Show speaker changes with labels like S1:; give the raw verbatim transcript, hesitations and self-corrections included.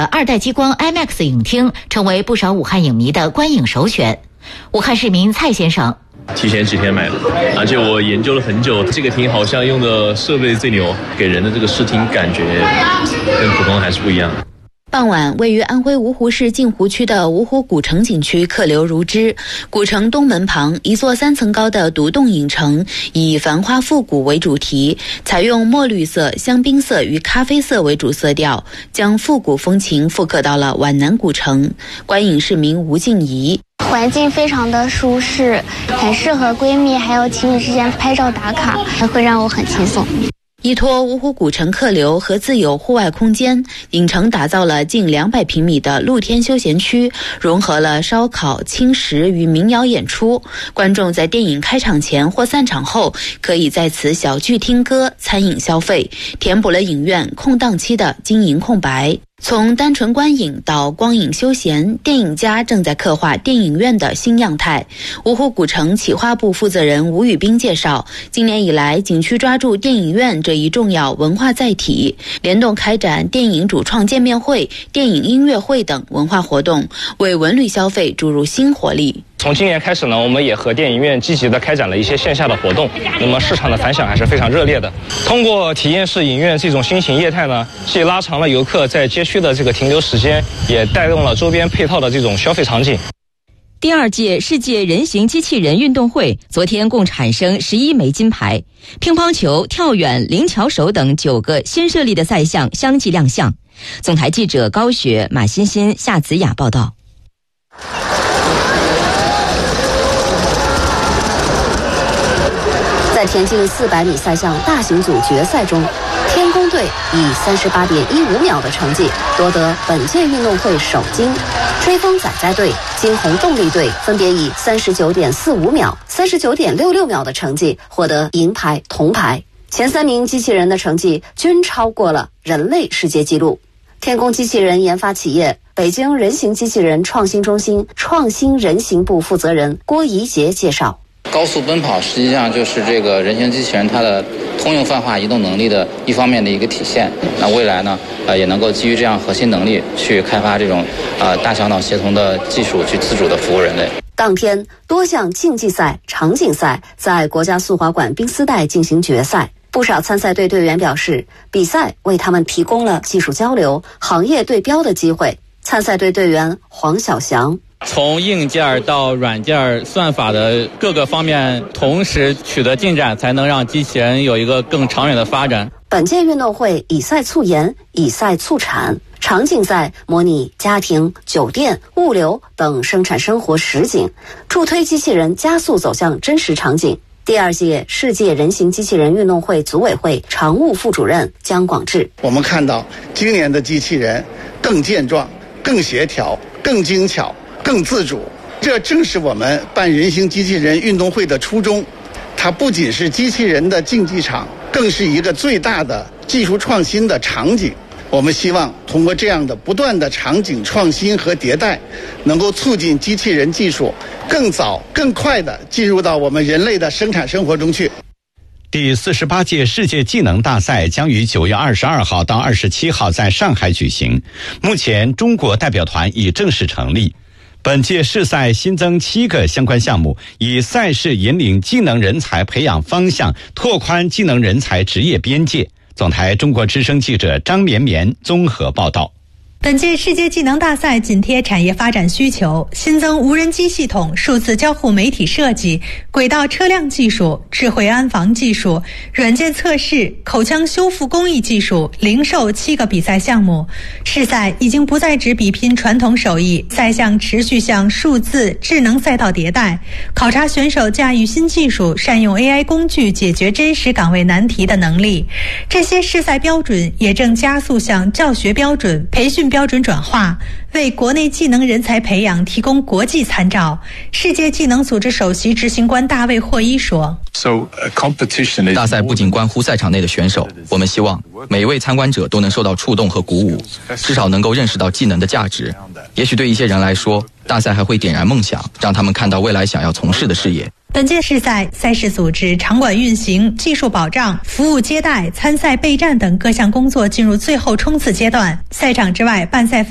S1: 的二代激光 IMAX 影厅成为不少武汉影迷的观影首选。武汉市民蔡先生。
S2: 提前几天买的，而且我研究了很久，这个厅好像用的设备最牛，给人的这个视听感觉跟普通还是不一样。
S3: 傍晚，位于安徽芜湖市镜湖区的芜湖古城景区客流如织。古城东门旁，一座三层高的独栋影城以繁花复古为主题，采用墨绿色、香槟色与咖啡色为主色调，将复古风情复刻到了皖南古城。观影市民吴静怡。
S4: 环境非常的舒适，很适合闺蜜还有情侣之间拍照打卡，会让我很轻松。
S3: 依托芜湖古城客流和自有户外空间，影城打造了近两百平米的露天休闲区，融合了烧烤、轻食与民谣演出。观众在电影开场前或散场后，可以在此小聚听歌、餐饮消费，填补了影院空档期的经营空白。从单纯观影到光影休闲，电影家正在刻画电影院的新样态。芜湖古城企划部负责人吴宇斌介绍，今年以来，景区抓住电影院这一重要文化载体，联动开展电影主创见面会、电影音乐会等文化活动，为文旅消费注入新活力。
S5: 从今年开始呢，我们也和电影院积极地开展了一些线下的活动，那么市场的反响还是非常热烈的。通过体验式影院这种新型业态呢，既拉长了游客在街区的这个停留时间，也带动了周边配套的这种消费场景。
S6: 第二届世界人形机器人运动会昨天共产生十一枚金牌，乒乓球、跳远、灵巧手等九个新设立的赛项相继亮相。总台记者高雪、马欣欣、夏子雅报道。
S7: 在田径四百米赛项大型组决赛中，天宫队以三十八点一五秒的成绩夺得本届运动会首金，追风仔仔队、金红动力队分别以三十九点四五秒、三十九点六六秒的成绩获得银牌、铜牌。前三名机器人的成绩均超过了人类世界纪录。天宫机器人研发企业北京人形机器人创新中心创新人形部负责人郭怡杰介绍，
S8: 高速奔跑实际上就是这个人形机器人它的通用泛化移动能力的一方面的一个体现。那未来呢，呃，也能够基于这样核心能力去开发这种呃大小脑协同的技术，去自主的服务人类。
S7: 当天，多项竞技赛、场景赛在国家速滑馆冰丝带进行决赛。不少参赛队队员表示，比赛为他们提供了技术交流、行业对标的机会。参赛队队员黄小翔。
S9: 从硬件到软件算法的各个方面同时取得进展，才能让机器人有一个更长远的发展。
S7: 本届运动会以赛促研，以赛促产，场景赛模拟家庭、酒店、物流等生产生活实景，助推机器人加速走向真实场景。第二届世界人形机器人运动会组委会常务副主任姜广志，
S10: 我们看到今年的机器人更健壮、更协调、更精巧、更自主，这正是我们办人形机器人运动会的初衷。它不仅是机器人的竞技场，更是一个最大的技术创新的场景。我们希望通过这样的不断的场景创新和迭代，能够促进机器人技术更早更快地进入到我们人类的生产生活中去。
S11: 第四十八届世界技能大赛将于九月二十二号到二十七号在上海举行，目前中国代表团已正式成立。本届世赛新增七个相关项目，以赛事引领技能人才培养方向，拓宽技能人才职业边界。总台中国之声记者张绵绵综合报道。
S12: 本届世界技能大赛紧贴产业发展需求，新增无人机系统、数字交互媒体设计、轨道车辆技术、智慧安防技术、软件测试、口腔修复工艺技术、零售七个比赛项目。世赛已经不再只比拼传统手艺，赛项持续向数字智能赛道迭代，考察选手驾驭新技术、善用 A I 工具解决真实岗位难题的能力。这些世赛标准也正加速向教学标准、培训标准转化，为国内技能人才培养提供国际参照。世界技能组织首席执行官大卫霍伊说，
S13: 大赛不仅关乎赛场内的选手，我们希望每一位参观者都能受到触动和鼓舞，至少能够认识到技能的价值。也许对一些人来说，大赛还会点燃梦想，让他们看到未来想要从事的事业。
S12: 本届世赛赛事组织、场馆运行、技术保障、服务接待、参赛备战等各项工作进入最后冲刺阶段。赛场之外，办赛